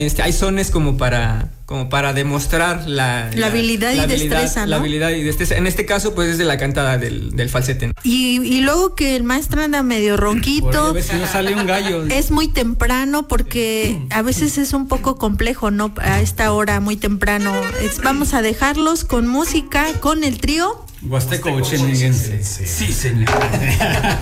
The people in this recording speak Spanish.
Hay sones como para demostrar la habilidad y destreza, ¿no? La habilidad y destreza. En este caso, pues es de la cantada del falsete. Y luego que el maestro anda medio ronquito. A veces no sale un gallo. Es muy temprano porque a veces es un poco complejo, ¿no? A esta hora muy temprano. Vamos a dejarlos con música, con el trío Huasteco Ochenenguense. Sí, señor.